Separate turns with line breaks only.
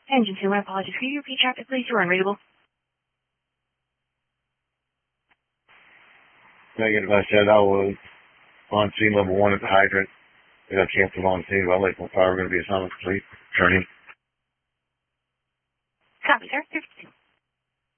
Engine 2, my apologies. Can you repeat traffic, please? You're unreadable.
Negative, I said I was on scene level 1 at the hydrant. I got canceled on scene about Lakeland Fire. We're going to be assignment complete. Turning.
Copy, sir. 52.